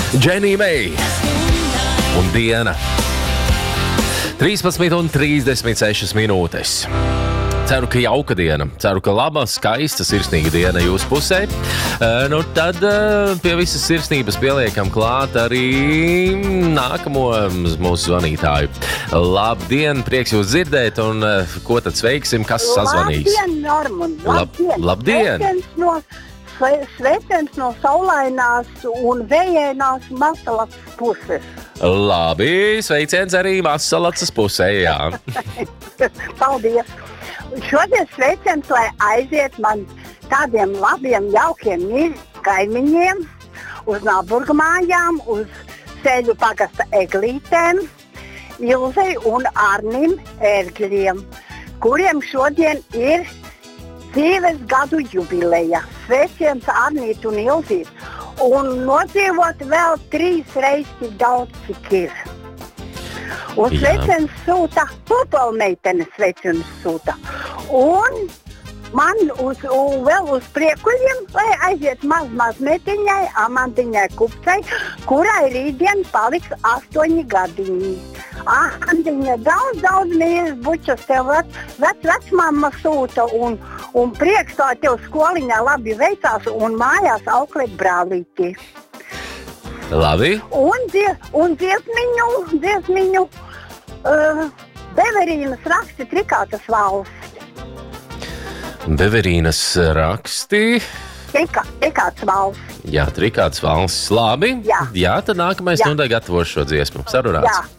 Dženija Meija un Diena. 13:36 minūtes. Ceru, ka jauka diena. Ceru, ka laba, skaista, sirsnīga diena jūsu pusē. Tad pie visas sirsnības pieliekam klāt arī nākamo mūsu zvanītāju. Labdien, prieks jūs dzirdēt, un ko tad sveiksim, kas sazvanīs? Labdien, Normund! Labdien! Sveiciens no saulainās un vējainās Masalacas puses. Labi, sveiciens arī Masalacas pusē, jā. Paldies! Šodien sveiciens, lai aiziet man tādiem labiem, jaukiem kaimiņiem, uz Naburga mājām, uz Ceļu pagasta Eglītēm, Ilzei un Arnim Ērgļiem, kuriem šodien ir dzīves gadu jubileja. Sveiciens Arnīt un Ilzīt. Un nodzīvot vēl 3 reizes tik daudz, cik ir. Un sveiciens sūta, pupolmeitene sveiciens sūta. Un man vēl uz priekuļiem, lai aiziet maz meitiņai, Amantiņai Kupcai, kurai rītdien paliks 8 gadiņi. Amantiņa daudz mīļas bučas tev vecmamma sūta un prieks, kā tev skoliņā labi veicās un mājās auklēt brālīti. Labi. Un dziesmiņu Beverīnas raksti Trikātas valsts. Beverīnas raksti. Trikātas valsts. Jā, Trikātas valsts. Labi. Jā, tad nākamais stundai gatavošu šo dziesmu. Sarunāts. Jā.